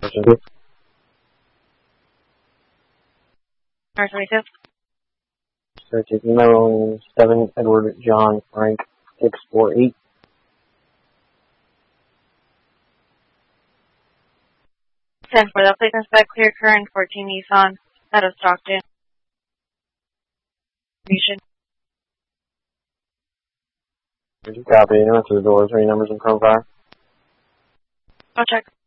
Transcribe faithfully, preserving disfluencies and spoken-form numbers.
twenty-two. R twenty-two. So taking Maryland seven, Edward John Frank six four eight. ten for the please inspect clear current fourteen Nissan out of Stockton. Did you copy? Anyone to the doors or any numbers in Chrome fire? I'll check.